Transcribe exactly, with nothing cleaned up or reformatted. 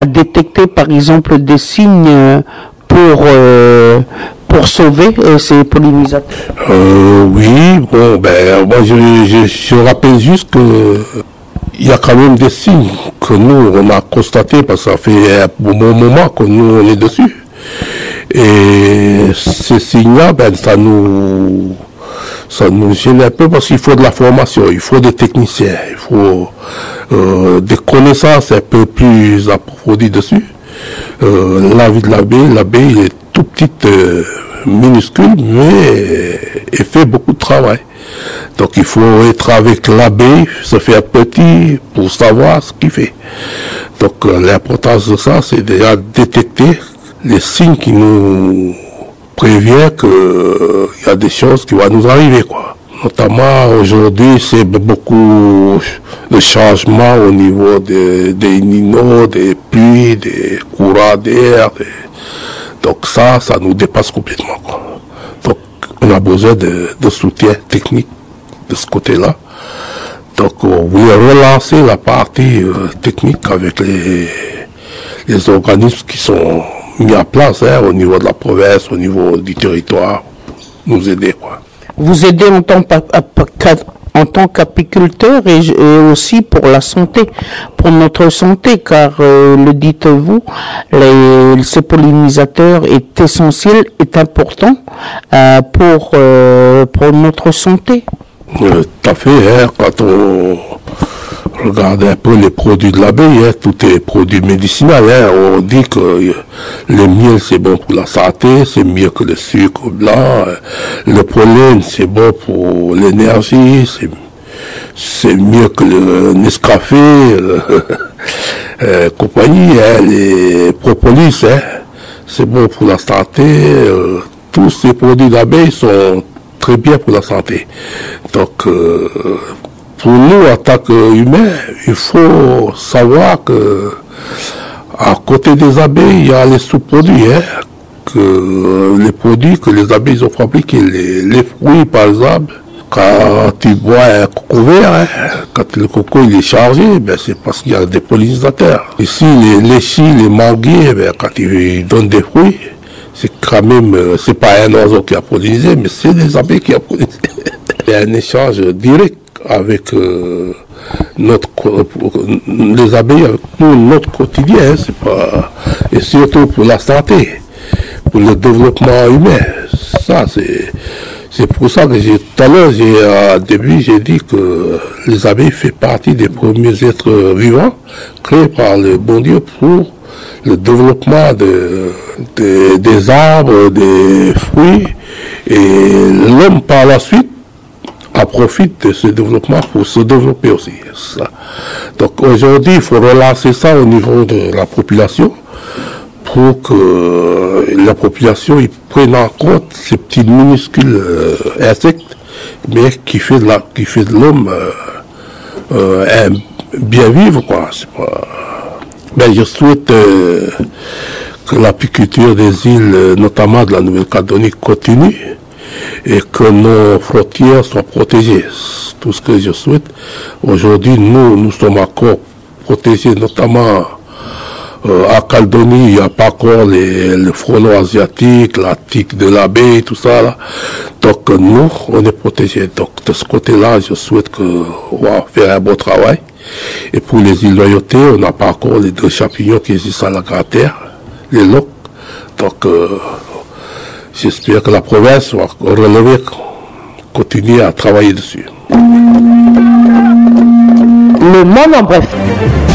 détecter par exemple des signes pour, euh, pour sauver euh, ces pollinisateurs? euh, Oui, bon, ben, moi je, je, je rappelle juste que il y a quand même des signes que nous on a constatés parce que ça fait un bon moment que nous on est dessus. Et ces signes-là, ben, ça nous, ça nous gêne un peu parce qu'il faut de la formation, il faut des techniciens, il faut euh, des connaissances un peu plus approfondies dessus. Euh, la vie de l'abeille, l'abeille est tout petite, euh, minuscule, mais elle fait beaucoup de travail. Donc il faut être avec l'abeille, se faire petit pour savoir ce qu'il fait. Donc euh, l'importance de ça, c'est déjà détecter les signes qui nous préviennent qu'il euh, y a des choses qui vont nous arriver, quoi. Notamment aujourd'hui, c'est beaucoup de changements au niveau des, des ninos, des pluies, des courants d'air. Des... Donc ça, ça nous dépasse complètement, quoi. Donc on a besoin de, de soutien technique de ce côté-là. Donc on voulait relancer la partie euh, technique avec les, les organismes qui sont mis en place hein, au niveau de la province, au niveau du territoire, nous aider, quoi. Vous aidez en tant, en tant qu'apiculteur et, et aussi pour la santé, pour notre santé, car euh, le dites-vous, les, ce pollinisateur est essentiel, est important euh, pour, euh, pour notre santé. Euh, tout à fait, hein, quand on regarde un peu les produits de l'abeille, hein, tout est produit médicinal. Hein, on dit que euh, le miel c'est bon pour la santé, c'est mieux que le sucre blanc. Euh, le pollen c'est bon pour l'énergie, c'est, c'est mieux que le Nescafé, euh, euh, compagnie, hein, les propolis, hein, c'est bon pour la santé. Euh, tous ces produits d'abeille sont très bien pour la santé. Donc, euh, pour nous, en tant qu'humains, il faut savoir que à côté des abeilles, il y a les sous-produits, hein, que les produits que les abeilles ont fabriqués, les, les fruits par exemple. Quand tu bois un coco vert, hein, quand le coco il est chargé, ben c'est parce qu'il y a des pollinisateurs. Ici, les léchis, les manguiers, ben, quand ils donnent des fruits, c'est quand même, c'est pas un oiseau qui a pollinisé, mais c'est des abeilles qui a pollinisé. Il y a un échange direct avec euh, notre, les abeilles avec nous, notre quotidien, hein, c'est pas, et surtout pour la santé, pour le développement humain. Ça, c'est, c'est pour ça que j'ai, tout à l'heure, j'ai, au début, j'ai dit que les abeilles font partie des premiers êtres vivants créés par le bon Dieu pour le développement de, de, des arbres, des fruits, et l'homme par la suite en profite de ce développement pour se développer aussi. Ça. Donc aujourd'hui, il faut relancer ça au niveau de la population pour que la population ils prenne en compte ces petits minuscules euh, insectes, mais qui fait de la, qui fait de l'homme euh, euh, un bien vivre, quoi. C'est pas... Ben, je souhaite euh, que l'apiculture des îles, euh, notamment de la Nouvelle-Calédonie, continue et que nos frontières soient protégées. C'est tout ce que je souhaite. Aujourd'hui, nous, nous sommes encore protégés, notamment euh, à Calédonie, il n'y a pas encore les, les frelons asiatiques, la tique de l'abeille, tout ça. Là. Donc nous, on est protégés. Donc de ce côté-là, je souhaite qu'on va faire un bon travail. Et pour les îles Loyauté, on n'a pas encore les deux champignons qui existent à la Grande Terre, les loques. Donc, euh, j'espère que la province va relever, continuer à travailler dessus. Le monde en bref.